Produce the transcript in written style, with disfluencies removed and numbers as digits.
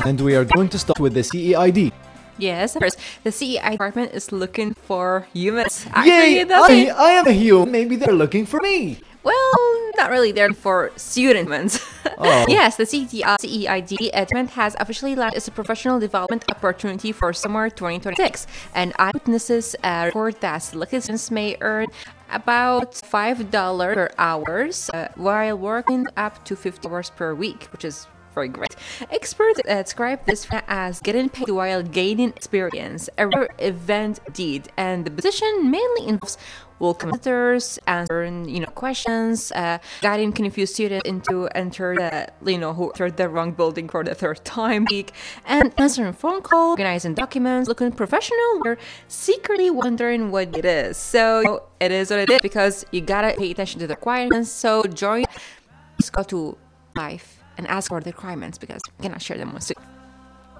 And we are going to start with the CEID. Yes, first, the CEI department is looking for humans. Yay! Actually, I am a human. Maybe they're looking for me. well, not really. They're for students. Oh. Yes, the CEID department has officially launched as a professional development opportunity for summer 2026. And eyewitnesses report that selected students may earn about $5 per hour while working up to 50 hours per week, which is very great. Experts describe this as getting paid while gaining experience, a rare event indeed, and the position mainly involves welcoming visitors, answering questions, guiding confused students into enter the who entered the wrong building for the third time week, and answering phone calls, organizing documents, looking professional. We're secretly wondering what it is. So it is what it is because you gotta pay attention to the requirements. So join. Let's go to live and ask for the requirements because I cannot share them with you.